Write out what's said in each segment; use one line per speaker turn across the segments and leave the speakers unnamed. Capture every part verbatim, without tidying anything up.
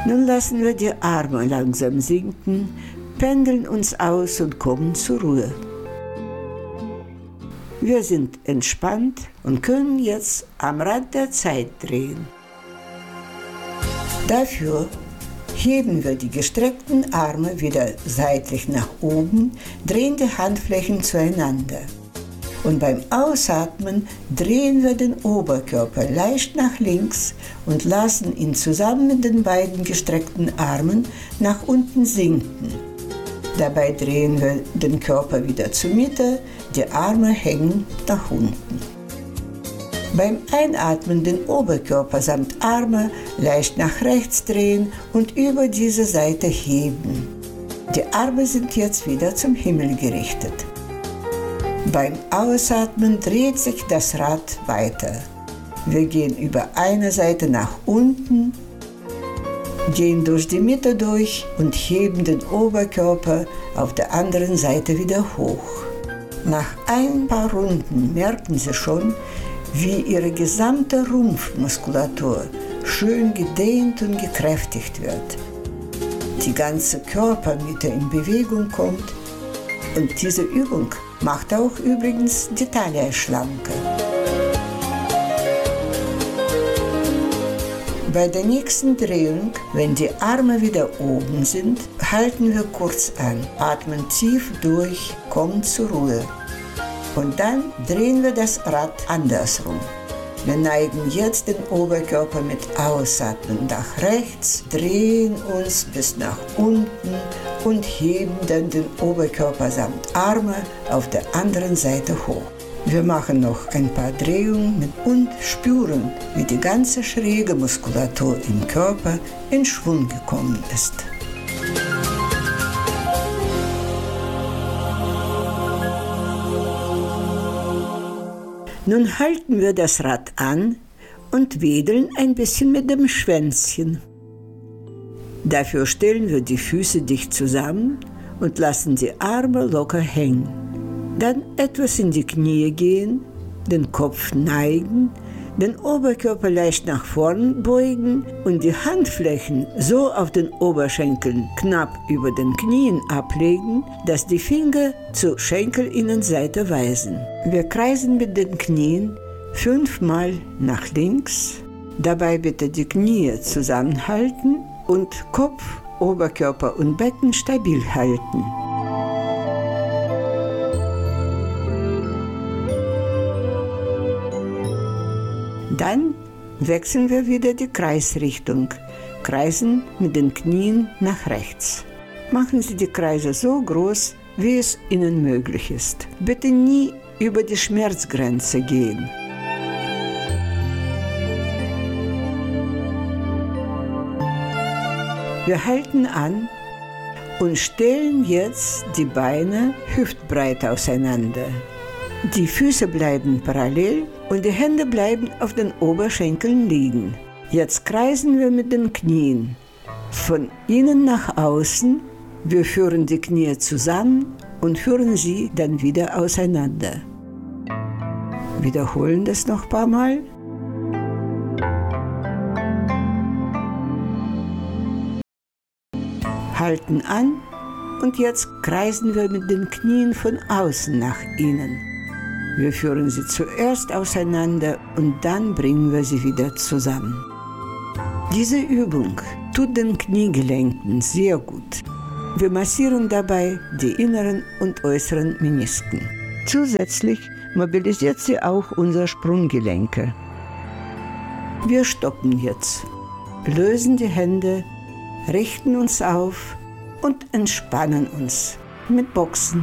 Nun lassen wir die Arme langsam sinken, pendeln uns aus und kommen zur Ruhe. Wir sind entspannt und können jetzt am Rad der Zeit drehen. Dafür heben wir die gestreckten Arme wieder seitlich nach oben, drehen die Handflächen zueinander. Und beim Ausatmen drehen wir den Oberkörper leicht nach links und lassen ihn zusammen mit den beiden gestreckten Armen nach unten sinken. Dabei drehen wir den Körper wieder zur Mitte, die Arme hängen nach unten. Beim Einatmen den Oberkörper samt Arme leicht nach rechts drehen und über diese Seite heben. Die Arme sind jetzt wieder zum Himmel gerichtet. Beim Ausatmen dreht sich das Rad weiter. Wir gehen über eine Seite nach unten, gehen durch die Mitte durch und heben den Oberkörper auf der anderen Seite wieder hoch. Nach ein paar Runden merken Sie schon, wie Ihre gesamte Rumpfmuskulatur schön gedehnt und gekräftigt wird. Die ganze Körpermitte in Bewegung kommt und diese Übung macht auch übrigens die Taille schlanker. Bei der nächsten Drehung, wenn die Arme wieder oben sind, halten wir kurz an, atmen tief durch, kommen zur Ruhe. Und dann drehen wir das Rad andersrum. Wir neigen jetzt den Oberkörper mit Ausatmen nach rechts, drehen uns bis nach unten und heben dann den Oberkörper samt Arme auf der anderen Seite hoch. Wir machen noch ein paar Drehungen mit und spüren, wie die ganze schräge Muskulatur im Körper in Schwung gekommen ist. Nun halten wir das Rad an und wedeln ein bisschen mit dem Schwänzchen. Dafür stellen wir die Füße dicht zusammen und lassen die Arme locker hängen. Dann etwas in die Knie gehen, den Kopf neigen, den Oberkörper leicht nach vorn beugen und die Handflächen so auf den Oberschenkeln knapp über den Knien ablegen, dass die Finger zur Schenkelinnenseite weisen. Wir kreisen mit den Knien fünfmal nach links, dabei bitte die Knie zusammenhalten und Kopf, Oberkörper und Becken stabil halten. Dann wechseln wir wieder die Kreisrichtung, kreisen mit den Knien nach rechts. Machen Sie die Kreise so groß, wie es Ihnen möglich ist. Bitte nie über die Schmerzgrenze gehen. Wir halten an und stellen jetzt die Beine hüftbreit auseinander. Die Füße bleiben parallel und die Hände bleiben auf den Oberschenkeln liegen. Jetzt kreisen wir mit den Knien von innen nach außen. Wir führen die Knie zusammen und führen sie dann wieder auseinander. Wiederholen das noch ein paar Mal. Halten an und jetzt kreisen wir mit den Knien von außen nach innen. Wir führen sie zuerst auseinander und dann bringen wir sie wieder zusammen. Diese Übung tut den Kniegelenken sehr gut. Wir massieren dabei die inneren und äußeren Menisken. Zusätzlich mobilisiert sie auch unsere Sprunggelenke. Wir stoppen jetzt, lösen die Hände, richten uns auf und entspannen uns mit Boxen.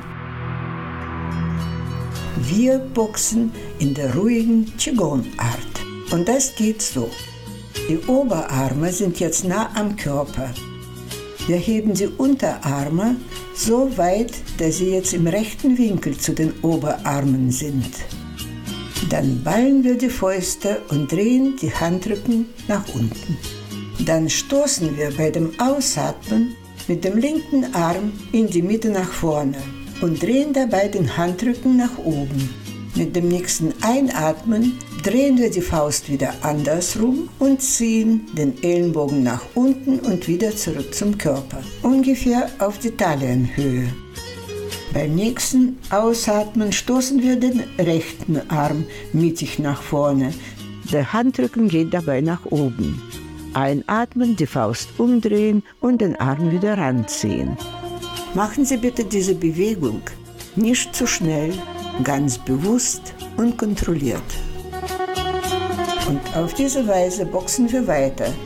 Wir boxen in der ruhigen Qigong-Art. Und das geht so. Die Oberarme sind jetzt nah am Körper. Wir heben die Unterarme so weit, dass sie jetzt im rechten Winkel zu den Oberarmen sind. Dann ballen wir die Fäuste und drehen die Handrücken nach unten. Dann stoßen wir bei dem Ausatmen mit dem linken Arm in die Mitte nach vorne und drehen dabei den Handrücken nach oben. Mit dem nächsten Einatmen drehen wir die Faust wieder andersrum und ziehen den Ellenbogen nach unten und wieder zurück zum Körper, ungefähr auf die Taillenhöhe. Beim nächsten Ausatmen stoßen wir den rechten Arm mittig nach vorne. Der Handrücken geht dabei nach oben. Einatmen, die Faust umdrehen und den Arm wieder ranziehen. Machen Sie bitte diese Bewegung nicht zu schnell, ganz bewusst und kontrolliert. Und auf diese Weise boxen wir weiter